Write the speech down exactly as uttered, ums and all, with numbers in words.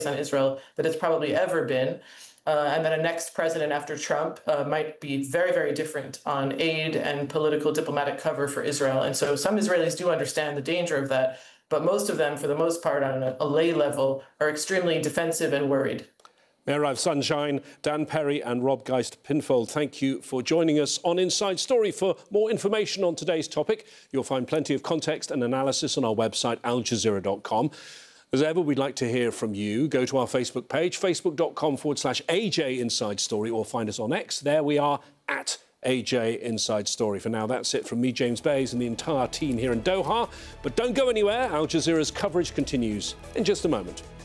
on Israel that it's probably ever been. Uh, and that a next president after Trump uh, might be very, very different on aid and political diplomatic cover for Israel. And so some Israelis do understand the danger of that, but most of them, for the most part, on a, a lay level, are extremely defensive and worried. Mayor of Sunshine, Dan Perry and Rob Geist-Pinfold, thank you for joining us on Inside Story. For more information on today's topic, you'll find plenty of context and analysis on our website, al jazeera dot com. As ever, we'd like to hear from you. Go to our Facebook page, facebook.com forward slash AJ Inside Story, or find us on X. There we are, at A J Inside Story. For now, that's it from me, James Bays, and the entire team here in Doha. But don't go anywhere. Al Jazeera's coverage continues in just a moment.